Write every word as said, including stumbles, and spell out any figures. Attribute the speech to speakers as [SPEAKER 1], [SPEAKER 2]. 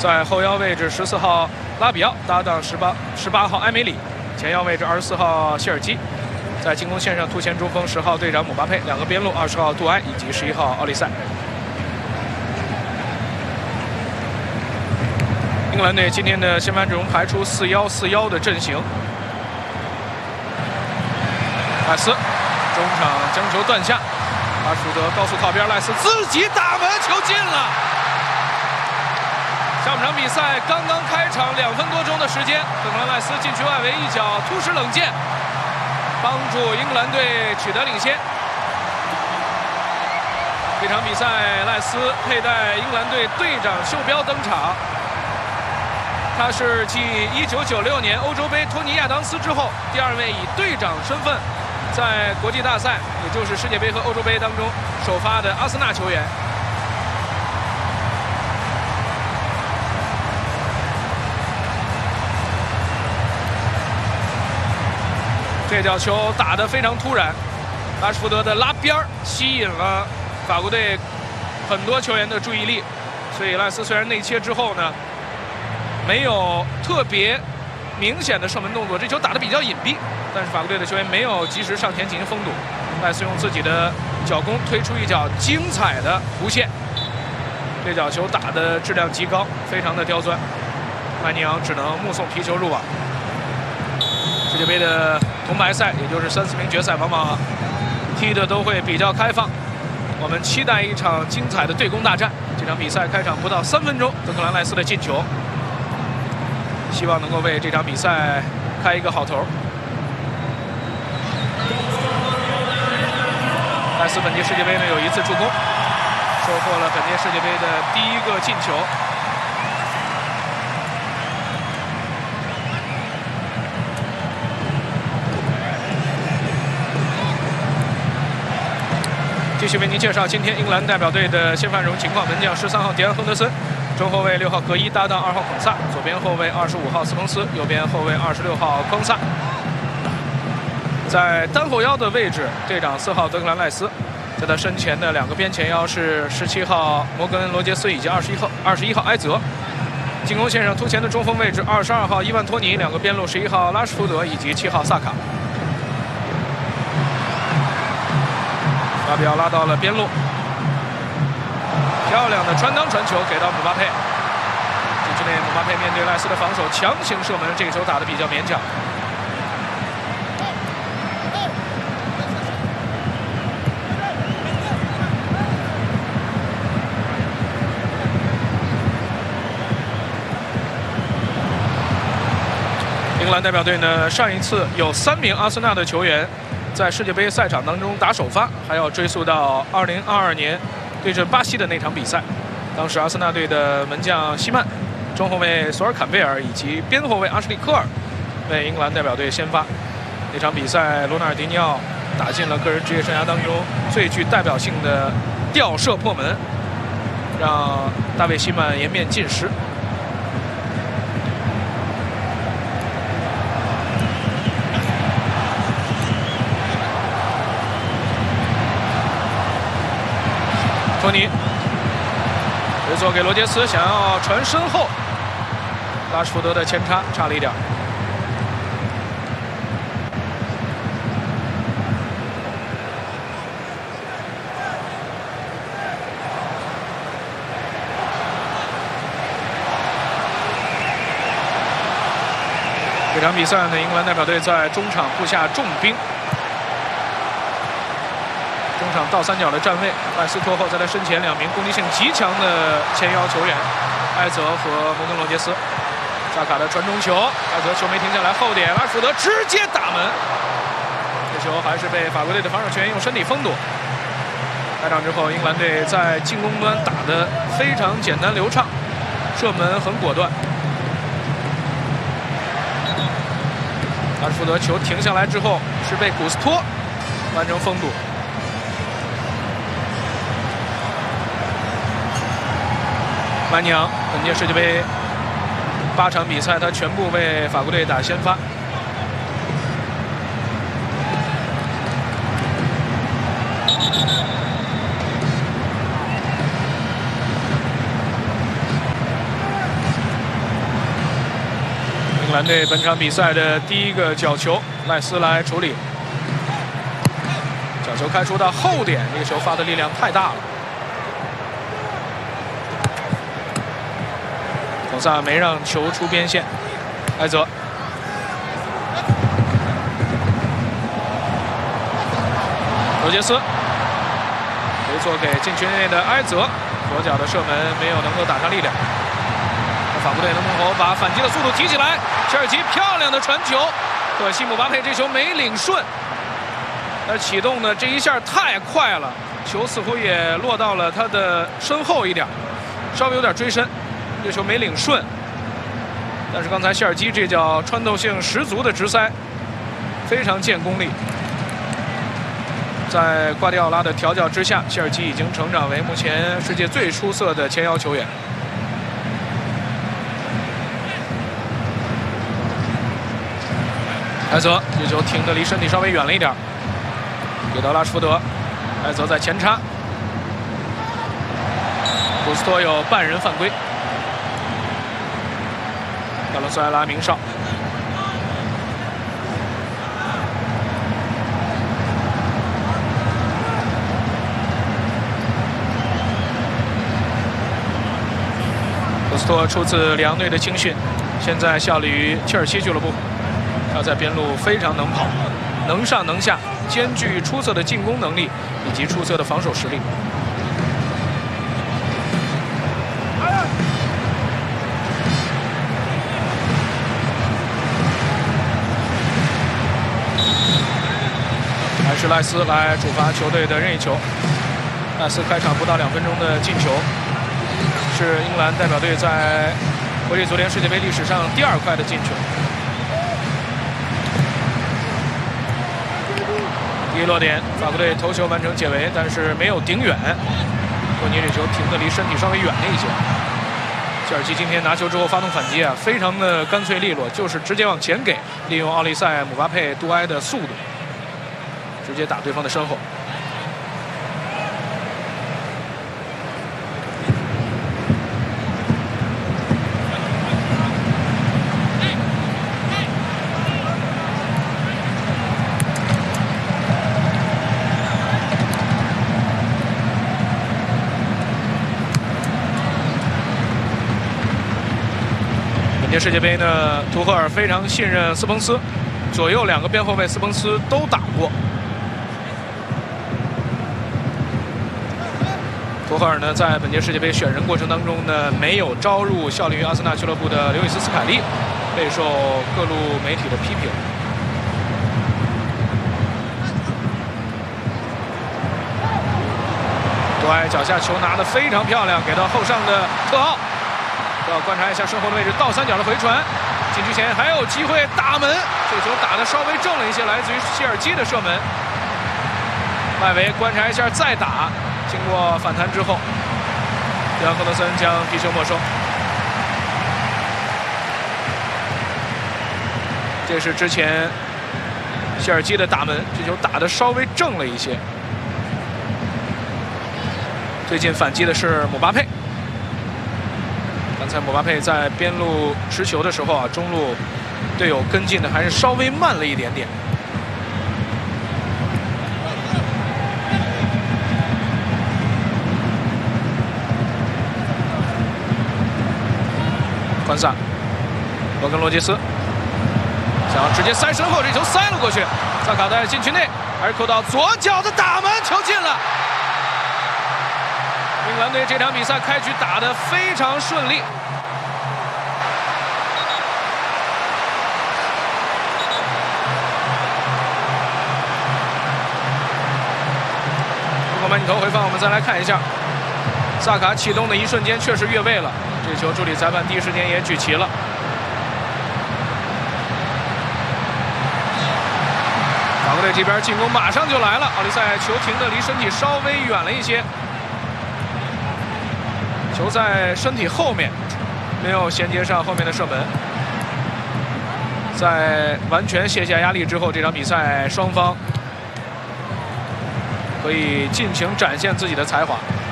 [SPEAKER 1] 在后腰位置十四号拉比奥搭档十八十八号埃梅里，前腰位置二十四号谢尔基，在进攻线上突前中锋十号队长姆巴佩，两个边路二十号杜埃以及十一号奥利塞。英格兰队今天的先发阵容排出四幺四幺的阵型。赖斯中场将球断下，拉什福德高速靠边，赖斯自己打门，球进了。下半场比赛刚刚开场两分多钟的时间，德克兰赖斯禁区外围一脚突施冷箭，帮助英格兰队取得领先。这场比赛赖斯佩戴英格兰队队长袖标登场，他是继一九九六年欧洲杯托尼亚当斯之后，第二位以队长身份在国际大赛，也就是世界杯和欧洲杯当中首发的阿森纳球员。这脚球打得非常突然，拉什福德的拉边儿吸引了法国队很多球员的注意力，所以赖斯虽然内切之后呢没有特别明显的射门动作，这球打得比较隐蔽，但是法国队的球员没有及时上前进行封堵，赖斯用自己的脚弓推出一脚精彩的弧线，这脚球打的质量极高，非常的刁钻，曼尼昂只能目送皮球入网。世界杯的铜牌赛，也就是三四名决赛，往往踢的都会比较开放。我们期待一场精彩的对攻大战。这场比赛开场不到三分钟，德克兰赖斯的进球，希望能够为这场比赛开一个好头。赖斯本届世界杯呢有一次助攻，收获了本届世界杯的第一个进球。继续为您介绍今天英格兰代表队的先发阵容情况。门将十三号迪安亨德森，中后卫六号格伊搭档二号孔萨，左边后卫二十五号斯彭斯，右边后卫二十六号匡萨。在单后腰的位置，队长四号德克兰赖斯，在他身前的两个边前腰是十七号摩根罗杰斯以及二十一号二十一号埃泽。进攻线上突前的中锋位置二十二号伊万托尼，两个边路十一号拉什福德以及七号萨卡。拉比奥拉到了边路，漂亮的传裆传球给到姆巴佩。禁区内，姆巴佩面对赖斯的防守强行射门，这个球打得比较勉强。英格兰代表队呢，上一次有三名阿森纳的球员在世界杯赛场当中打首发，还要追溯到二零二二年对阵巴西的那场比赛。当时阿森纳队的门将希曼、中后卫索尔坎贝尔以及边后卫阿什利科尔为英格兰代表队先发。那场比赛，罗纳尔迪尼奥打进了个人职业生涯当中最具代表性的吊射破门，让大卫希曼颜面尽失。托尼回做给罗杰斯，想要传身后，拉什福德的前插差了一点。这场比赛呢，英格兰代表队在中场布下重兵。中场倒三角的站位，赖斯拖后，在他身前两名攻击性极强的前腰球员，埃泽和摩根罗杰斯。萨卡的传中球，埃泽球没停下来，后点，拉什福德直接打门。这球还是被法国队的防守球员用身体封堵。开场之后，英格兰队在进攻端打得非常简单流畅，射门很果断。拉什福德球停下来之后，是被古斯托完成封堵。曼尼昂本届世界杯八场比赛，他全部为法国队打先发。 英格兰队本场比赛的第一个角球，赖斯来处理。角球开出到后点，这个球发的力量太大了。孔萨没让球出边线，埃泽。 罗杰斯回错给禁区内的埃泽，左脚的射门没有能够打上力量。法国队的幕后把反击的速度提起来，切尔西漂亮的传球，可惜姆巴佩这球没领顺。他启动的这一下太快了，球似乎也落到了他的身后一点，稍微有点追身，这球没领顺。但是刚才谢尔基这脚穿透性十足的直塞，非常见功力。 在瓜迪奥拉的调教之下，切尔西已经成长为目前世界最出色的前腰球员。埃泽这球停的离身体稍微远了一点，给到拉什福德，埃泽在前插，古斯托有半人犯规，卡洛斯埃拉鸣哨。 古斯托出自里昂队的青训，现在效力于切尔西俱乐部。他在边路非常能跑，能上能下，兼具出色的进攻能力以及出色的防守实力。还是赖斯来主罚球队的任意球。赖斯开场不到两分钟的进球。 是英格兰代表队在国际足联世界杯历史上第二快的进球。第一落点，法国队头球完成解围，但是没有顶远。托尼这球停的离身体稍微远了一些。切尔西今天拿球之后发动反击啊，非常的干脆利落，就是直接往前给，利用奥利塞、姆巴佩、杜埃的速度，直接打对方的身后。 本届世界杯呢，图赫尔非常信任斯彭斯，左右两个边后卫斯彭斯都打过。图赫尔呢，在本届世界杯选人过程当中呢，没有招入效力于阿森纳俱乐部的刘易斯·斯凯利，备受各路媒体的批评。杜埃脚下球拿得非常漂亮，给到后上的特奥。 要观察一下身后的位置，倒三角的回传，禁区前还有机会打门，这球打得稍微正了一些，来自于谢尔基的射门。外围观察一下再打，经过反弹之后，德安赫德森将皮球没收。这是之前谢尔基的打门，这球打得稍微正了一些。最近反击的是姆巴佩。 刚才姆巴佩在边路持球的时候啊，中路队友跟进的还是稍微慢了一点点。宽萨，罗根罗杰斯想要直接塞身后，这球塞了过去。萨卡在禁区内，还是扣到左脚的打门，球进了。 英格兰队这场比赛开局打得非常顺利。如果慢镜头回放，我们再来看一下，萨卡启动的一瞬间确实越位了，这球助理裁判第一时间也举旗了。法国队这边进攻马上就来了，奥利塞球停的离身体稍微远了一些。 球在身体后面，没有衔接上后面的射门。在完全卸下压力之后，这场比赛双方可以尽情展现自己的才华。